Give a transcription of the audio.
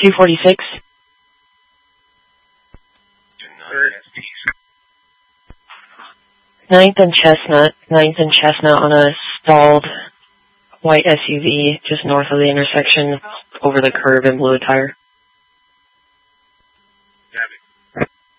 246. 9th and Chestnut. 9th and Chestnut on a stalled white SUV just north of the intersection, over the curb and blew a tire.